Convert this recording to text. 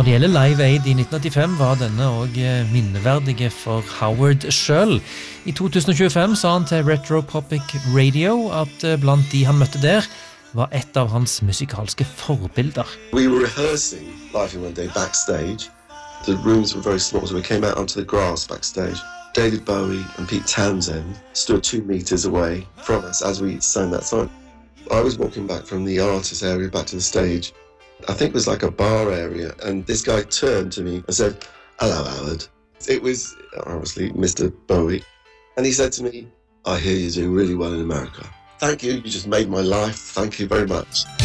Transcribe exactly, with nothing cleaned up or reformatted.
Når det gjelder Live Aid i nitten åttifem var denne også minneverdige for Howard selv. I to tusen og tjuefem sa han til Retropopic Radio at blant de han møtte der var et av hans musikalske forbilder. We were rehearsing live one day backstage. The rooms were very small, so we came out onto the grass backstage. David Bowie and Pete Townsend stood two meters away from us as we sang that song. I was walking back from the artist area back to the stage. I think it was like a bar area, and this guy turned to me and said, "Hello, Howard." It was obviously Mister Bowie, and he said to me, "I hear you're doing really well in America. Thank you, you just made my life. Thank you very much."